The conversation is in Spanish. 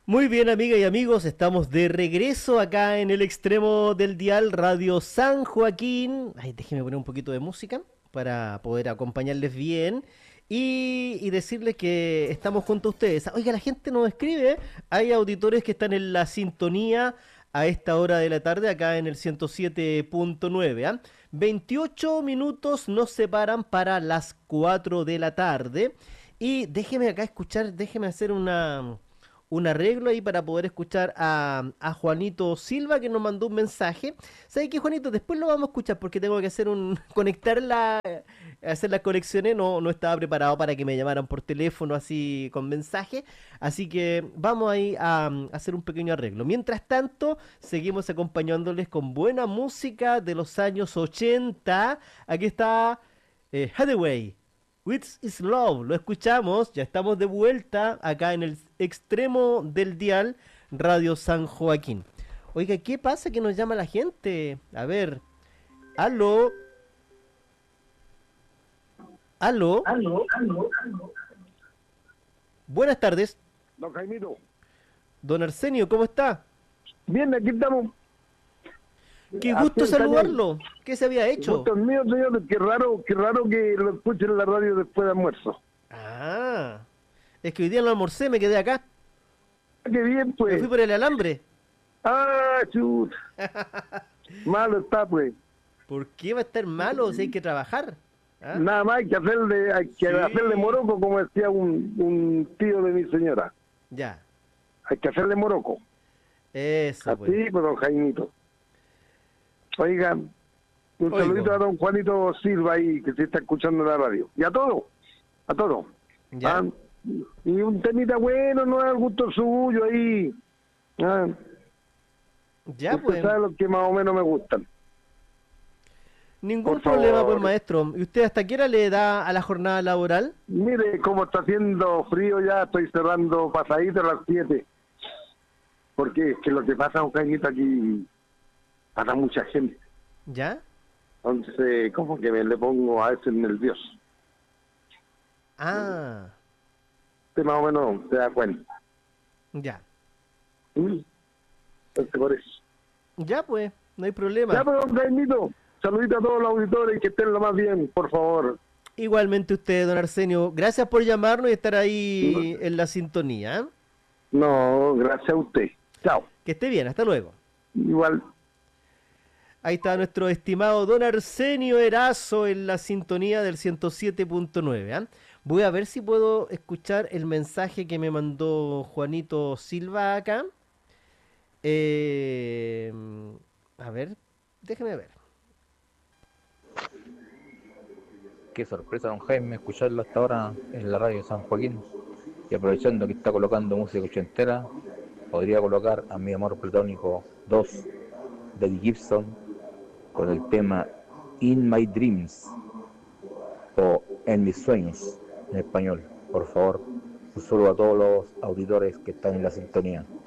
Muy bien, amigas y amigos, estamos de regreso acá en el extremo del dial Radio San Joaquín. Ay, déjenme poner un poquito de música para poder acompañarles bien y decirles que estamos junto a ustedes. Oiga, la gente nos escribe, hay auditores que están en la sintonía a esta hora de la tarde acá en el 107.9. 28 minutos nos separan para las 4 de la tarde y déjeme acá escuchar, déjeme hacer un arreglo ahí para poder escuchar a Juanito Silva que nos mandó un mensaje. ¿Sabes qué, Juanito? Después lo vamos a escuchar porque tengo que hacer hacer las conexiones. No estaba preparado para que me llamaran por teléfono así con mensaje. Así que vamos ahí a hacer un pequeño arreglo. Mientras tanto, seguimos acompañándoles con buena música de los años 80. Aquí está Hathaway. With is Love, lo escuchamos, ya estamos de vuelta acá en el extremo del dial Radio San Joaquín. Oiga, ¿qué pasa que nos llama la gente? A ver, aló, aló, buenas tardes, Don Jaimito. don Arsenio, ¿cómo está? Bien, aquí estamos. Qué gusto saludarlo, ¿qué se había hecho? Gusto es mío, señor. Qué raro que lo escuchen en la radio después de almuerzo. Ah, es que hoy día no almorcé, me quedé acá, Qué bien, me pues. fui por el alambre. Ah, chut. Malo está, pues. ¿Por qué va a estar malo si hay que trabajar? ¿Ah? Nada más hay que Sí. hacerle moroco, como decía un tío de mi señora. Ya, Hay que hacerle moroco. eso pues. Así, pues, don Jaimito. Oiga, un Oigo. saludito a don Juanito Silva ahí, que se está escuchando en la radio. Y a todo, a todo. Ya. Ah, y un temita bueno, no es al gusto suyo ahí. Ah, Ya, usted pues, sabe lo que más o menos me gustan. ningún por problema, favor. pues, maestro. ¿Y usted hasta qué hora le da a la jornada laboral? Mire, como está haciendo frío ya, estoy cerrando pasadito a las 7. Porque es que lo que pasa, un cañito aquí, pasa mucha gente. ¿Ya? Entonces, como que me le pongo a veces nervioso. Ah, Usted más o menos se da cuenta. ya. Entonces, por eso. Ya, pues, no hay problema. Ya, pero don Caimito, saludito a todos los auditores y que estén lo más bien, por favor. Igualmente usted, don Arsenio. Gracias por llamarnos y estar ahí en la sintonía. ¿Eh? No, gracias a usted. Chao. Que esté bien, hasta luego. Igual. Ahí está nuestro estimado don Arsenio Erazo en la sintonía del 107.9. ¿Eh? Voy a ver si puedo escuchar el mensaje que me mandó Juanito Silva acá. A ver, déjeme ver. Qué sorpresa, don Jaime, escucharlo hasta ahora en la radio San Joaquín. Y aprovechando que está colocando música ochentera, podría colocar a Mi Amor Platónico 2 de Eddie Gibson con el tema In My Dreams o En Mis Sueños en español. Por favor, un saludo a todos los auditores que están en la sintonía.